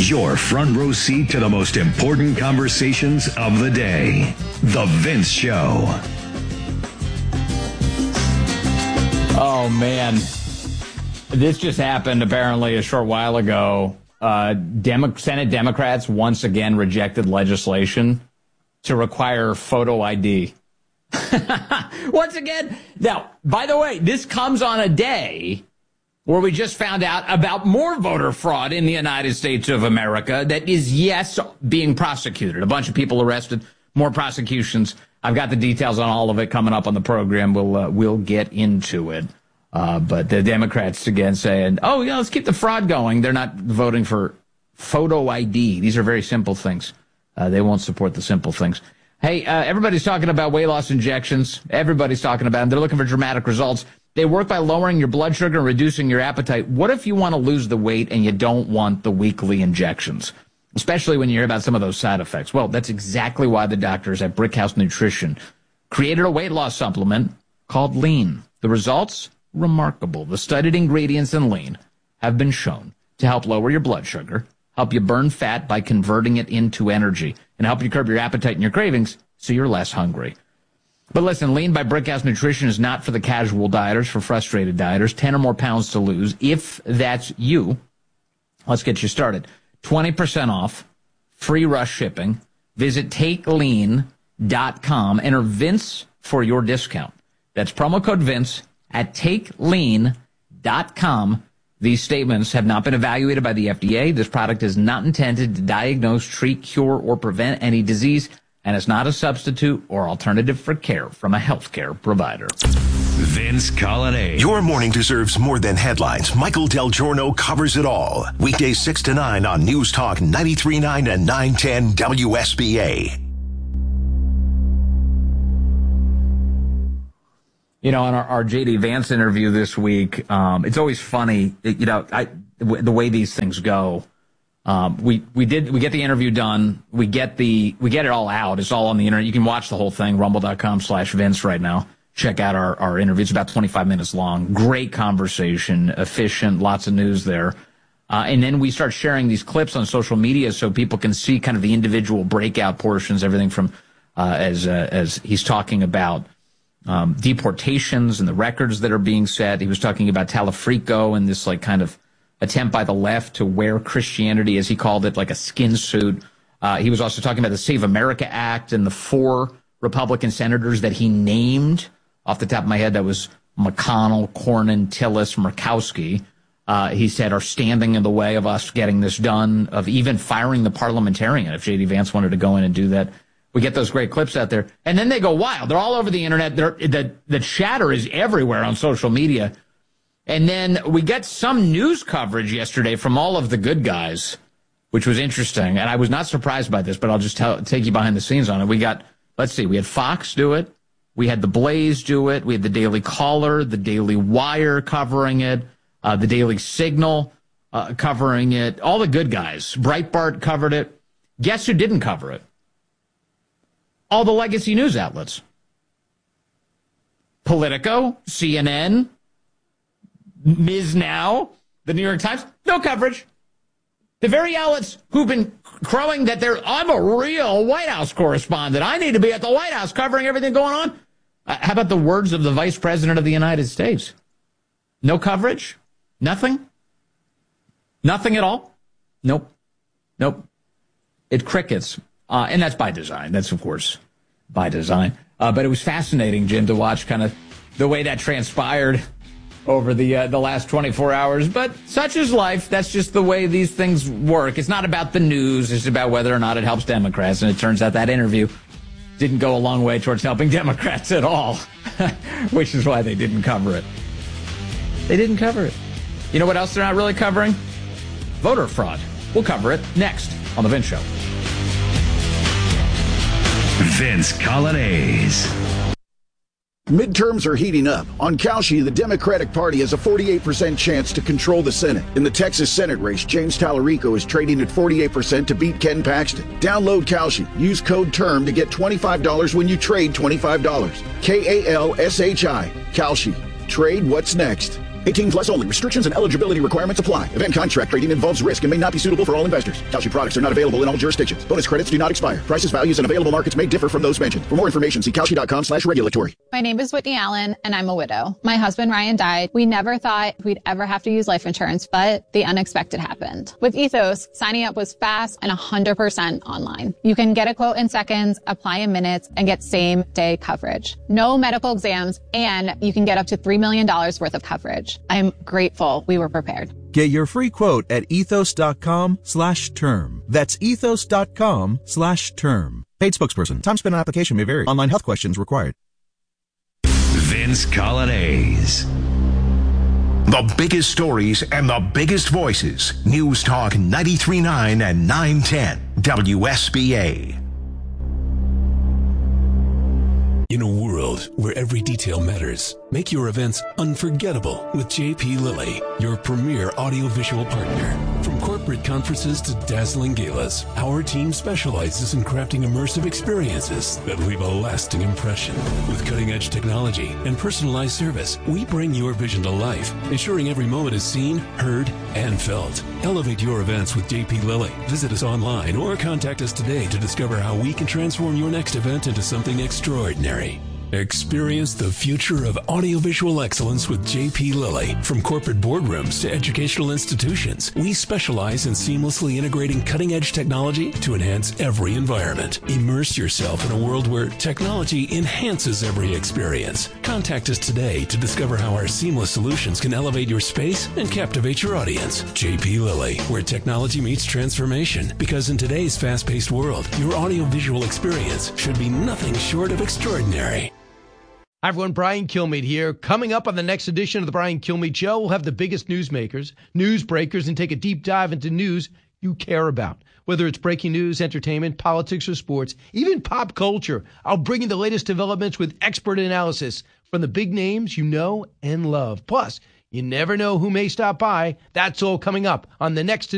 your front row seat to the most important conversations of the day. The Vince Show. Oh, man. This just happened apparently a short while ago. Senate Democrats once again rejected legislation to require photo ID. Once again. Now, by the way, this comes on a day where we just found out about more voter fraud in the United States of America that is, yes, being prosecuted. A bunch of people arrested, more prosecutions. I've got the details on all of it coming up on the program. We'll get into it. But the Democrats again saying, oh, yeah, let's keep the fraud going. They're not voting for photo ID. These are very simple things. They won't support the simple things. Hey, everybody's talking about weight loss injections. Everybody's talking about them. They're looking for dramatic results. They work by lowering your blood sugar and reducing your appetite. What if you want to lose the weight and you don't want the weekly injections, especially when you hear about some of those side effects? Well, that's exactly why the doctors at Brickhouse Nutrition created a weight loss supplement called Lean. The results? Remarkable. The studied ingredients in Lean have been shown to help lower your blood sugar, help you burn fat by converting it into energy, and help you curb your appetite and your cravings so you're less hungry. But listen, Lean by Brickhouse Nutrition is not for the casual dieters, for frustrated dieters. 10 or more pounds to lose. If that's you, let's get you started. 20% off, free rush shipping. Visit TakeLean.com. Enter Vince for your discount. That's promo code Vince at TakeLean.com. These statements have not been evaluated by the FDA. This product is not intended to diagnose, treat, cure, or prevent any disease, and it's not a substitute or alternative for care from a healthcare provider. Vince Colonnade. Your morning deserves more than headlines. Michael Del Giorno covers it all. Weekdays 6 to 9 on News Talk 93.9 and 910 WSBA. You know, in our J.D. Vance interview this week, it's always funny, the way these things go. We get the interview done. We get it all out. It's all on the internet. You can watch the whole thing, rumble.com/Vince right now. Check out our interview. It's about 25 minutes long. Great conversation, efficient, lots of news there. And then we start sharing these clips on social media so people can see kind of the individual breakout portions, everything from, as he's talking about, deportations and the records that are being set. He was talking about Talafrico and this like kind of attempt by the left to wear Christianity, as he called it, like a skin suit. He was also talking about the Save America Act and the 4 Republican senators that he named off the top of my head. That was McConnell, Cornyn, Tillis, Murkowski. He said are standing in the way of us getting this done, of even firing the parliamentarian if J.D. Vance wanted to go in and do that. We get those great clips out there. And then they go wild. They're all over the internet. The chatter is everywhere on social media. And then we get some news coverage yesterday from all of the good guys, which was interesting. And I was not surprised by this, but I'll just take you behind the scenes on it. We had Fox do it. We had The Blaze do it. We had the Daily Caller, the Daily Wire covering it, the Daily Signal covering it. All the good guys. Breitbart covered it. Guess who didn't cover it? All the legacy news outlets. Politico, CNN, Ms. Now, the New York Times, no coverage. The very outlets who've been crowing that I'm a real White House correspondent. I need to be at the White House covering everything going on. How about the words of the Vice President of the United States? No coverage? Nothing? Nothing at all? Nope. It crickets. And that's by design. That's, of course, by design. But it was fascinating, Jim, to watch kind of the way that transpired over the last 24 hours. But such is life. That's just the way these things work. It's not about the news. It's about whether or not it helps Democrats. And it turns out that interview didn't go a long way towards helping Democrats at all, which is why they didn't cover it. They didn't cover it. You know what else they're not really covering? Voter fraud. We'll cover it next on The Vince Show. Vince Colonnade. Midterms are heating up. On Kalshi, the Democratic Party has a 48% chance to control the Senate. In the Texas Senate race, James Talarico is trading at 48% to beat Ken Paxton. Download Kalshi. Use code TERM to get $25 when you trade $25. KALSHI. Kalshi. Trade what's next. 18 plus only. Restrictions and eligibility requirements apply. Event contract trading involves risk and may not be suitable for all investors. Kalshi products are not available in all jurisdictions. Bonus credits do not expire. Prices, values, and available markets may differ from those mentioned. For more information, see Kalshi.com/regulatory. My name is Whitney Allen, and I'm a widow. My husband, Ryan, died. We never thought we'd ever have to use life insurance, but the unexpected happened. With Ethos, signing up was fast and 100% online. You can get a quote in seconds, apply in minutes, and get same-day coverage. No medical exams, and you can get up to $3 million worth of coverage. I'm grateful we were prepared. Get your free quote at ethos.com/term. That's ethos.com/term. Paid spokesperson. Time spent on application may vary. Online health questions required. Vince Coglianese. The biggest stories and the biggest voices. News Talk 93.9 and 910 WSBA. In a world where every detail matters, make your events unforgettable with JP Lilly, your premier audiovisual partner. From corporate conferences to dazzling galas, our team specializes in crafting immersive experiences that leave a lasting impression. With cutting-edge technology and personalized service, we bring your vision to life, ensuring every moment is seen, heard, and felt. Elevate your events with JP Lilly. Visit us online or contact us today to discover how we can transform your next event into something extraordinary. Experience the future of audiovisual excellence with JP Lilly. From corporate boardrooms to educational institutions, we specialize in seamlessly integrating cutting-edge technology to enhance every environment. Immerse yourself in a world where technology enhances every experience. Contact us today to discover how our seamless solutions can elevate your space and captivate your audience. JP Lilly, where technology meets transformation. Because in today's fast-paced world, your audiovisual experience should be nothing short of extraordinary. Hi, everyone. Brian Kilmeade here. Coming up on the next edition of the Brian Kilmeade Show, we'll have the biggest newsmakers, news breakers, and take a deep dive into news you care about. Whether it's breaking news, entertainment, politics, or sports, even pop culture, I'll bring you the latest developments with expert analysis from the big names you know and love. Plus, you never know who may stop by. That's all coming up on the next edition.